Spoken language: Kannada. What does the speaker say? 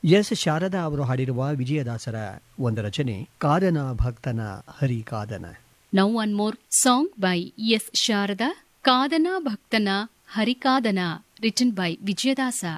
ಎಸ್ ಶಾರದಾ ಅವರು ಹಾಡಿರುವ ವಿಜಯದಾಸರ ಒಂದು ರಚನೆ ಕಾದನ ಭಕ್ತನ ಹರಿ ಕಾದನ. Now one more song by S Sharada, ಕಾದನ ಭಕ್ತನ ಹರಿಕಾದನ, ರಿಟನ್ ಬೈ ವಿಜಯದಾಸ.